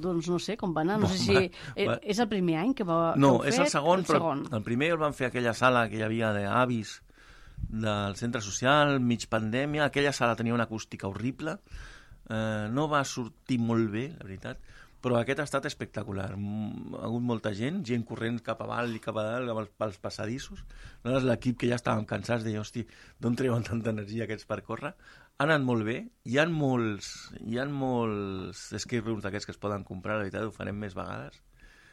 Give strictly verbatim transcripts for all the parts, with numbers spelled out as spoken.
doncs no sé com va anar, no sé si... Va, va. És el primer any que, va, no, que heu fet? No, és el segon, el però segon. El primer el van fer a aquella sala que hi havia d'avis del centre social, mig pandèmia, aquella sala tenia una acústica horrible, eh, no va sortir molt bé, la veritat, però aquest ha estat espectacular. Ha hagut molta gent, gent corrent cap avall i cap a dalt pels, pels passadissos. Nosaltres, l'equip, que ja estàvem cansats, deia, hosti, d'on treuen tanta energia aquests per córrer? Ha anat molt bé. Hi ha molts, hi ha molts escape rooms d'aquests que es poden comprar, la veritat, ho farem més vegades.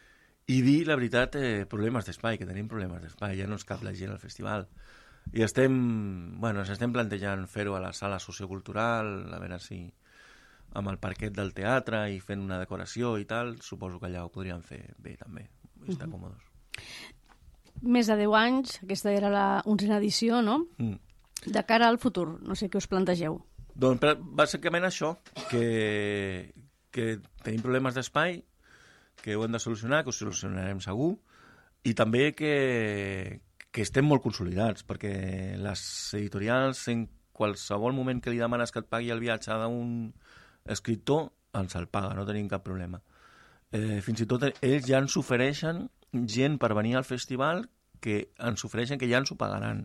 I dir, la veritat, eh, problemes d'espai, que tenim problemes d'espai, ja no ens cap la gent al festival. I estem, bueno, ens estem plantejant fer-ho a la sala sociocultural, a veure si amb el parquet del teatre i fent una decoració i tal, suposo que allà ho podríem fer bé també, estar uh-huh. còmodes. Més de deu anys, aquesta era la onzena edició, no? Mm. De cara al futur, no sé què us plantegeu. Doncs bàsicament això, que, que tenim problemes d'espai, que ho hem de solucionar, que ho solucionarem segur, i també que, que estem molt consolidats, perquè les editorials, en qualsevol moment que li demanes que et pagui el viatge d'un escriptor, ens el paga, no tenim cap problema. Eh, fins i tot ells ja ens ofereixen gent per venir al festival que ens ofereixen que ja ens ho pagaran.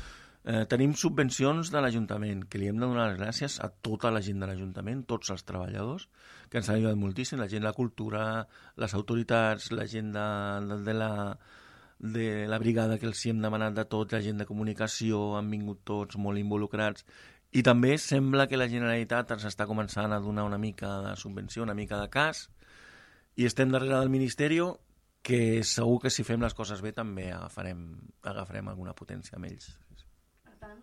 Eh, tenim subvencions de l'Ajuntament, que li hem de donar les gràcies a tota la gent de l'Ajuntament, tots els treballadors, que ens han ajudat moltíssim, la gent de la cultura, les autoritats, la gent de, de, de, la, de la brigada que els hi hem demanat de tot, la gent de comunicació, han vingut tots molt involucrats. I també sembla que la Generalitat ens està començant a donar una mica de subvenció, una mica de cas, i estem darrere del Ministeri, que segur que si fem les coses bé també agafarem, agafarem alguna potència amb ells. Per tant,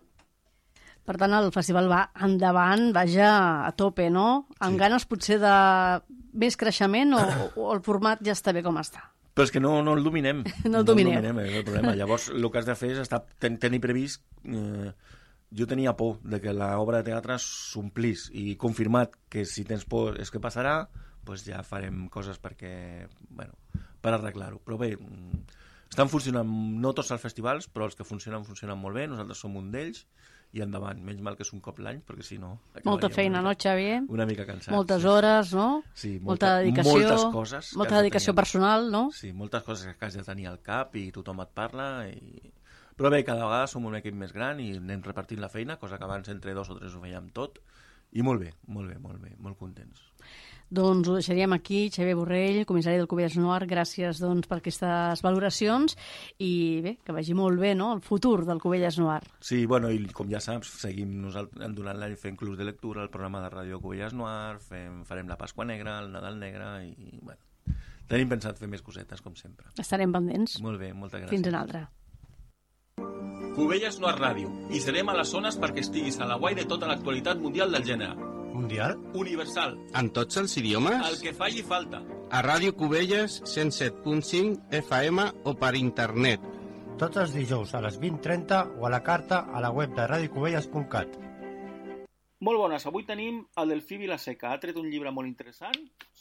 per tant, el festival va endavant, vaja a tope, no? Amb sí. Ganes potser de més creixement o, o el format ja està bé com està? Però és que no, no el dominem. No el domineu. No el dominem, és el problema. Llavors, el que has de fer és estar, ten, tenir previst... Eh, jo tenia por de que l'obra de teatre s'omplís i confirmat que si tens por és que passarà, doncs ja farem coses perquè, bueno, per arreglar-ho. Però bé, estan funcionant no tots els festivals, però els que funcionen, funcionen molt bé, nosaltres som un d'ells i endavant, menys mal que és un cop l'any, perquè si no... Molta feina, no, Xavier? Una mica cansat. Moltes sí. hores, no? Sí, molta, molta dedicació. Moltes coses. Molta dedicació personal, no? Sí, moltes coses que has de tenir al cap i tothom et parla i... Però bé, cada vegada som un equip més gran i anem repartint la feina, cosa que abans entre dos o tres ho fèiem tot, i molt bé, molt bé, molt bé, molt contents. Doncs ho deixaríem aquí. Xavier Borrell, comissari del Cubelles Noir, gràcies doncs, per aquestes valoracions i bé, que vagi molt bé, no?, el futur del Cubelles Noir. Sí, bueno, i com ja saps, seguim nosaltres durant l'any fent clubs de lectura, el programa de ràdio Cubelles Noir, fem, farem la Pasqua Negra, el Nadal Negre i, bueno, tenim pensat fer més cosetes, com sempre. Estarem pendents. Molt bé, moltes gràcies. Fins una altra. Cubelles Noir Ràdio. I serem a les zones perquè estiguis a la guai de tota l'actualitat mundial del gènere. Mundial? Universal. En tots els idiomes? El que faci falta. A Ràdio Cubelles, cent set punt cinc F M o per internet. Tots els dijous a les vint trenta o a la carta a la web de radio cubelles punt cat. Molt bones. Avui tenim el Delfí Vilaseca. Ha tret un llibre molt interessant.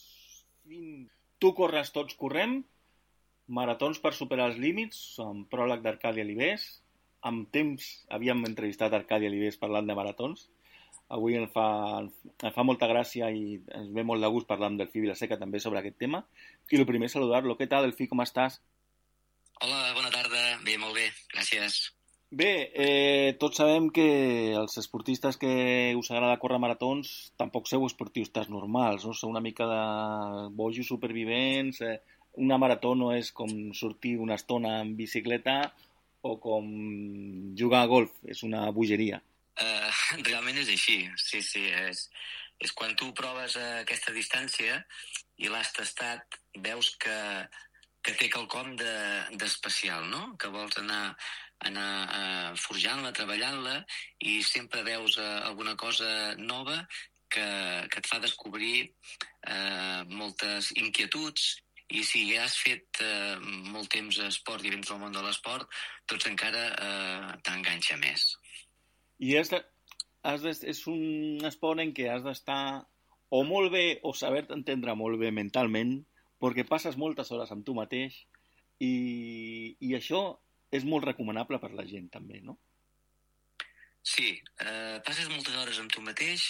Tu corres, tots correm. Maratons per superar els límits. Amb pròleg d'Arcàdia Libés. Amb temps havíem entrevistat Arcàdia Libés parlant de maratons. Avui em fa, em fa molta gràcia i ens ve molt de gust parlar amb Delfí Vilaseca també sobre aquest tema. I el primer, saludar-lo. Què tal, Delfí, com estàs? Hola, bona tarda. Bé, molt bé. Gràcies. Bé, eh, tots sabem que els esportistes que us agrada córrer maratons tampoc sou esportistes normals, no? Sou una mica de bojos supervivents. Eh, una marató no és com sortir una estona en bicicleta o com jugar a golf, és una bogeria. Uh, realment és així, sí, sí. És, és quan tu proves uh, aquesta distància i l'has tastat, veus que, que té quelcom d'especial, de, no? Que vols anar, anar uh, forjant-la, treballant-la i sempre veus uh, alguna cosa nova que, que et fa descobrir uh, moltes inquietuds. I si ja has fet eh, molt temps esport i vens del món de l'esport, tots encara eh, t'enganxa més. I has de, has de, és un esport en què has d'estar o molt bé o saber entendre molt bé mentalment, perquè passes moltes hores amb tu mateix i, i això és molt recomanable per la gent també, no? Sí, eh, passes moltes hores amb tu mateix,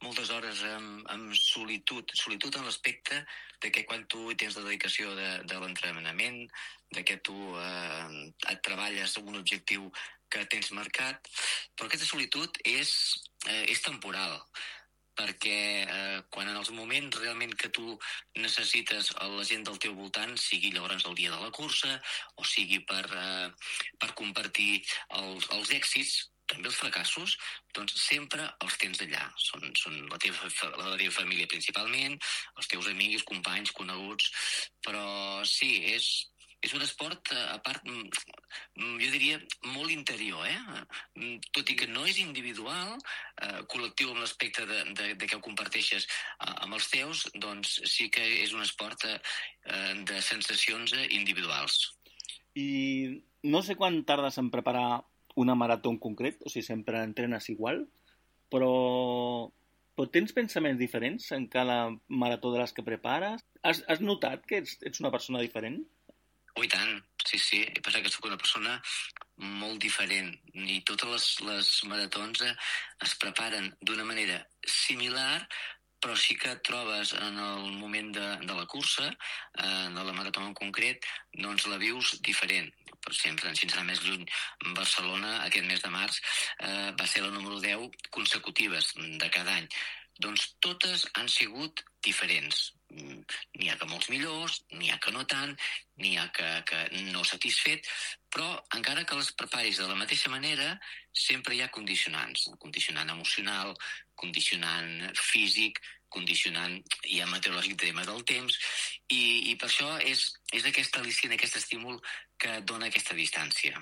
moltes hores amb, amb solitud, solitud en l'aspecte de que quan tu tens la dedicació de, de l'entrenament, de que tu eh, et treballes un objectiu que tens marcat, però aquesta solitud és, eh, és temporal, perquè eh, quan en els moments realment que tu necessites la gent del teu voltant, sigui llavors el dia de la cursa, o sigui per, eh, per compartir els, els èxits, també els fracassos, doncs sempre els tens allà. Són, són la, teva, la teva família principalment, els teus amics, companys, coneguts, però sí, és, és un esport, a part, jo diria, molt interior, eh? Tot i que no és individual, eh, col·lectiu en l'aspecte de, de, de que ho comparteixes amb els teus, doncs sí que és un esport eh, de sensacions individuals. I no sé quan tardes en preparar una marató en concret, o sigui, sempre entrenes igual, però, però tens pensaments diferents en cada marató de les que prepares? Has, has notat que ets, ets una persona diferent? Oh, i tant, sí, sí. He pensat que soc una persona molt diferent i totes les, les maratons eh, es preparen d'una manera similar, però sí que et trobes en el moment de, de la cursa, eh, de la marató en concret, doncs la vius diferent. Per exemple, sense anar més lluny, Barcelona, aquest mes de març, eh, va ser la número deu consecutives de cada any. Doncs totes han sigut diferents. N'hi ha que molts millors, n'hi ha que no tant, n'hi ha que, que no satisfet, però encara que les preparis de la mateixa manera, sempre hi ha condicionants. Condicionant emocional, condicionant físic, condicionant ja meteorològic de tema del temps, i, i per això és, és aquest al·licient, aquest estímul que dona aquesta distància.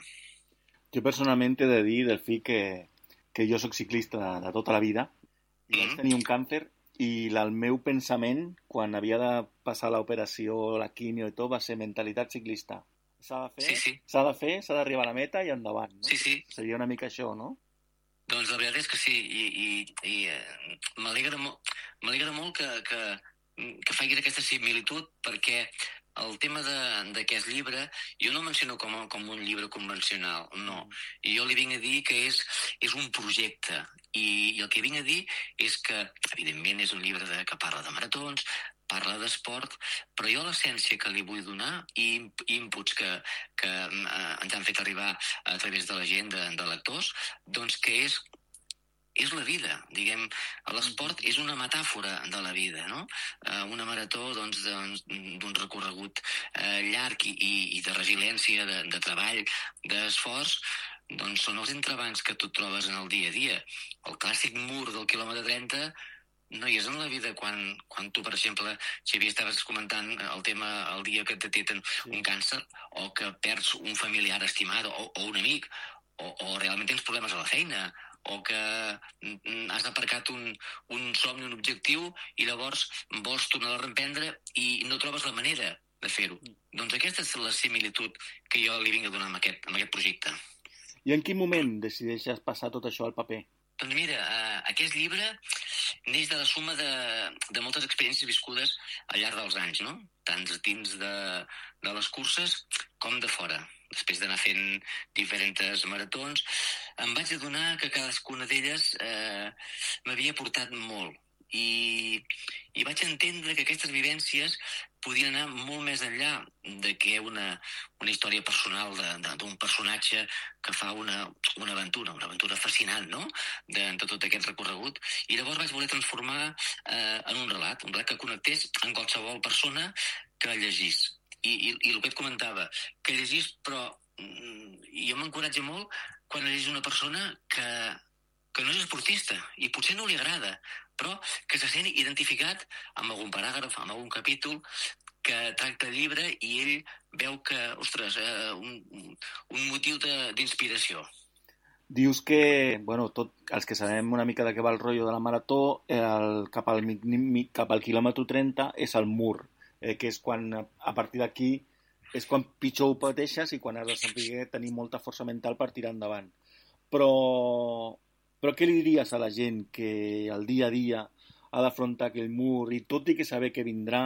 Jo personalment he de dir, Delfí, que, que jo sóc ciclista de, de tota la vida i mm. vaig tenir un càncer i la, el meu pensament, quan havia de passar l'operació, la quimio i tot, va ser mentalitat ciclista. S'ha de fer, sí, sí. s'ha de fer, s'ha d'arribar a la meta i endavant. No? Sí, sí. Seria una mica això, no? Doncs la veritat és que sí, i, i, i eh, m'alegra molt, m'alegra molt que, que, que facis aquesta similitud, perquè el tema d'aquest llibre, jo no el menciono com, a, com un llibre convencional, no. I jo li vinc a dir que és, és un projecte, i, i el que vinc a dir és que, evidentment, és un llibre de, que parla de maratons, parla d'esport, però jo l'essència que li vull donar i inputs que, que eh, ens han fet arribar a través de la gent, de, de lectors, doncs que és és la vida, diguem, l'esport és una metàfora de la vida, no? Eh, una marató, doncs, d'un recorregut eh, llarg i, i de resiliència, de, de treball, d'esforç, doncs són els entrebancs que tu trobes en el dia a dia. El clàssic mur del quilòmetre trenta no hi és en la vida quan, quan tu, per exemple, Xavier, estaves comentant el tema el dia que et detecten un càncer o que perds un familiar estimat o, o un amic o, o realment tens problemes a la feina o que has aparcat un, un somni, un objectiu i llavors vols tornar a reemprendre i no trobes la manera de fer-ho. Doncs aquesta és la similitud que jo li vinc a donar amb aquest, amb aquest projecte. I en quin moment decideixes passar tot això al paper? Doncs mira, eh, aquest llibre neix de la suma de, de moltes experiències viscudes al llarg dels anys, no? Tant dins de, de les curses com de fora. Després d'anar fent diferents maratons, em vaig adonar que cadascuna d'elles eh, m'havia portat molt. I, i vaig entendre que aquestes vivències podien anar molt més enllà de que una, una història personal d'un personatge que fa una, una aventura, una aventura fascinant, no?, de, de tot aquest recorregut. I llavors vaig voler transformar eh, en un relat, un relat que connectés amb qualsevol persona que llegís. I, i, i el que et comentava, que llegís, però mm, jo m'encoratja molt quan llegeix una persona que, que no és esportista i potser no li agrada, però que se sent identificat amb algun paràgraf, amb algun capítol que tracta el llibre i ell veu que, ostres, eh, un, un motiu d'inspiració. Dius que, bueno, tot els que sabem una mica de què va el rotllo de la marató, el, cap, al, cap al quilòmetre trenta és el mur, eh, que és quan, a partir d'aquí, és quan pitjor ho pateixes i quan has de saber tenir molta força mental per tirar endavant. Però, però què li diries a la gent que al dia a dia ha d'afrontar aquell mur i tot i que saber que vindrà,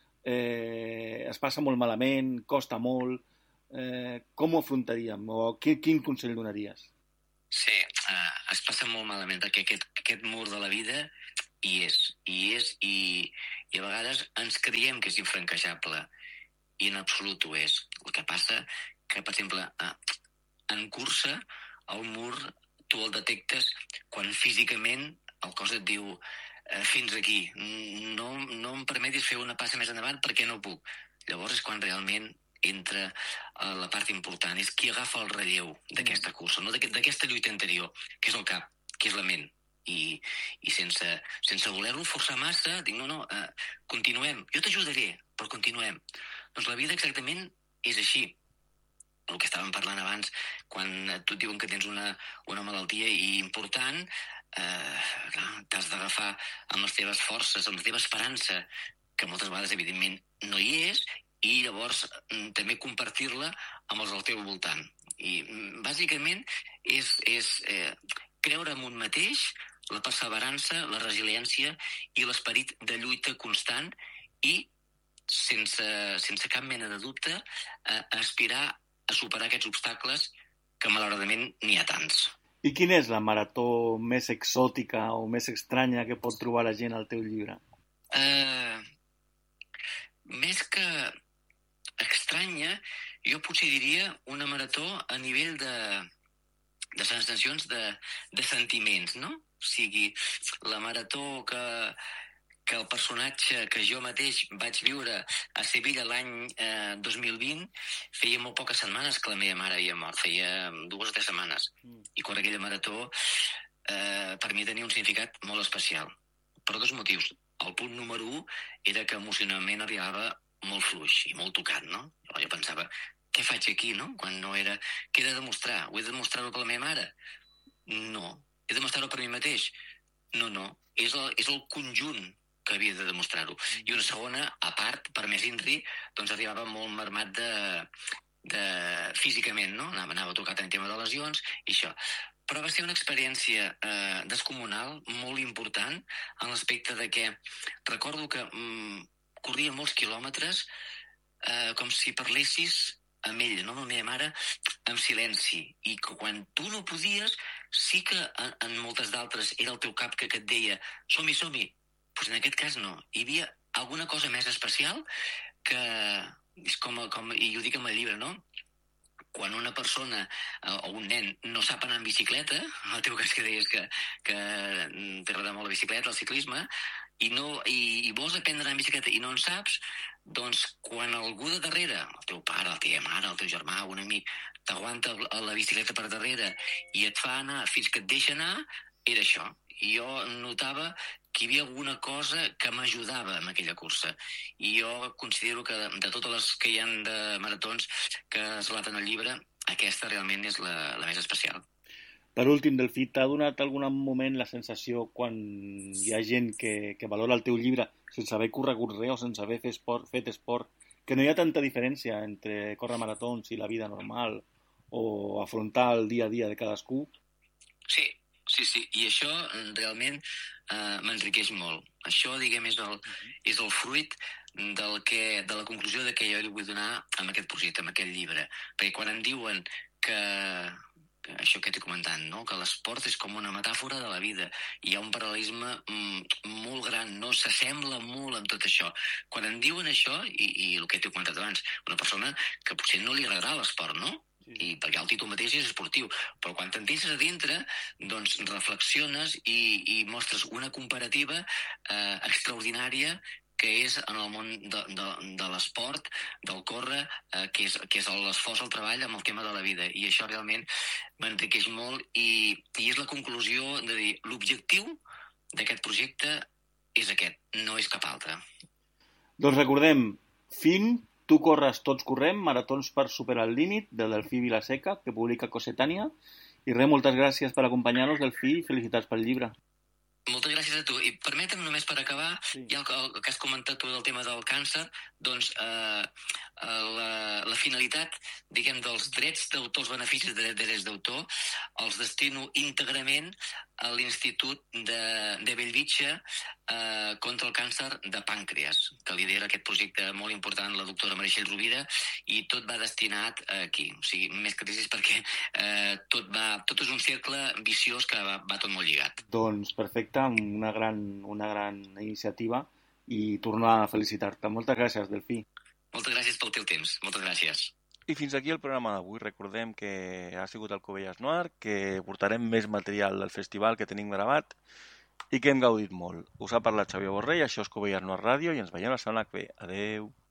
eh, es passa molt malament, costa molt, eh, com ho afrontaríem o quin, quin consell donaries? Sí, eh, es passa molt malament perquè aquest, aquest mur de la vida i és, i és, i, i a vegades ens creiem que és infranquejable, i en absolut ho és. El que passa que, per exemple, en cursa, el mur tu el detectes quan físicament el cos et diu eh, fins aquí, no, no em permetis fer una passa més endavant perquè no puc. Llavors és quan realment entra a la part important, és qui agafa el relleu d'aquesta cursa, no d'aquesta lluita interior, que és el cap, que és la ment. I, i sense, sense voler-lo forçar massa, dic, no, no, eh, continuem, jo t'ajudaré, però continuem. Doncs la vida exactament és així. El que estàvem parlant abans, quan tu et diuen que tens una, una malaltia important, eh, t'has d'agafar amb les teves forces, amb la teva esperança, que moltes vegades, evidentment, no hi és, i llavors també compartir-la amb els del teu voltant. I, bàsicament, és, és eh, creure en un mateix, la perseverança, la resiliència i l'esperit de lluita constant i, sense, sense cap mena de dubte, eh, aspirar a superar aquests obstacles que, malauradament, n'hi ha tants. I quina és la marató més exòtica o més estranya que pot trobar la gent al teu llibre? Eh, més que estranya, jo potser diria una marató a nivell de, de sensacions, de, de sentiments, no? O sigui, la marató que, que el personatge que jo mateix vaig viure a Sevilla l'any eh, dos mil vint, feia molt poques setmanes que la meva mare havia mort, feia dues o tres setmanes. Mm. I quan aquella marató eh, per mi tenia un significat molt especial, per dos motius. El punt número un era que emocionalment arribava molt fluix i molt tocat, no? Jo pensava, què faig aquí, no? Quan no era... Què he de demostrar? Ho he de demostrar-ho per la meva mare? No. He de demostrar-ho per mi mateix? No, no. És el, és el conjunt que havia de demostrar-ho. I una segona, a part, per més inri, doncs arribava molt marmat de, de físicament, no? Anava, anava tocat en tema de lesions i això. Però va ser una experiència eh, descomunal, molt important, en l'aspecte de que recordo que mm, corria molts quilòmetres eh, com si parlessis amb ella, no amb la meva mare, en silenci. I que quan tu no podies, sí que en, en moltes d'altres era el teu cap que, que et deia som-hi, som-hi. Pues en aquest cas no. Hi havia alguna cosa més especial que, és com, com, i ho dic en el llibre, no? Quan una persona o un nen no sap anar en bicicleta, en el teu cas que deies que, que t'agrada molt la bicicleta, el ciclisme, i, no, i, i vols aprendre a anar en bicicleta i no en saps, doncs quan algú de darrere, el teu pare, la teva mare, el teu germà, un amic, t'aguanta la bicicleta per darrere i et fa anar fins que et deixa anar, era això. I jo notava que hi havia alguna cosa que m'ajudava en aquella cursa. I jo considero que de, de totes les que hi ha de maratons que es relaten al llibre, aquesta realment és la, la més especial. Per últim, Delfí, t'ha donat algun moment la sensació quan hi ha gent que, que valora el teu llibre sense haver corregut res o sense haver fet esport, fet esport, que no hi ha tanta diferència entre córrer maratons i la vida normal o afrontar el dia a dia de cadascú? Sí, sí, sí. I això realment eh, m'enriqueix molt. Això, diguem, és el, és el fruit del que, de la conclusió de que jo li vull donar amb aquest projecte, amb aquest llibre. Perquè quan em diuen que... això que t'he comentat, no? Que l'esport és com una metàfora de la vida. Hi ha un paral·lelisme mm, molt gran, no? S'assembla molt amb tot això. Quan em diuen això, i, i el que t'he comentat abans, una persona que potser no li agradarà l'esport, no? Sí. I perquè el títol mateix és esportiu, però quan t'entens a dintre, doncs reflexiones i, i mostres una comparativa eh, extraordinària que és en el món de, de, de l'esport, del córrer, eh, que és, que és l'esforç, el treball amb el tema de la vida. I això realment m'enriqueix molt i, i és la conclusió de dir l'objectiu d'aquest projecte és aquest, no és cap altre. Doncs recordem, Fin, Tu corres, tots correm, maratons per superar el límit, de Delfí Vilaseca, que publica Cossetània. I res, moltes gràcies per acompanyar-nos, Delfí, i felicitats pel llibre. Moltes gràcies a tu. I permetem només per acabar, sí. Ja el, el que has comentat tu del tema del càncer, doncs eh, la, la finalitat, diguem, dels drets d'autor, els beneficis de drets d'autor, els destino íntegrament a l'Institut de, de Bellvitge eh, contra el càncer de pàncreas, que lidera aquest projecte molt important la doctora Meritxell Rovira, i tot va destinat aquí. O sigui, més que crisis perquè eh, tot, va, tot és un cercle viciós que va, va tot molt lligat. Doncs perfecte, una gran, una gran iniciativa i tornar a felicitar-te. Moltes gràcies, Delfí. Moltes gràcies pel teu temps. Moltes gràcies. I fins aquí el programa d'avui. Recordem que ha sigut el Covelles Noir, que portarem més material del festival que tenim gravat i que hem gaudit molt. Us ha parlat Xavier Borrell, això és Covelles Noir Ràdio i ens veiem la setmana que ve. Adeu.